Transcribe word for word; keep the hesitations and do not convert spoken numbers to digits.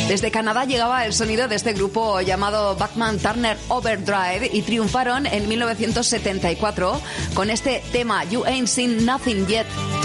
Desde Canadá llegaba el sonido de este grupo llamado Bachman Turner Overdrive y triunfaron en mil novecientos setenta y cuatro con este tema You Ain't Seen Nothing Yet.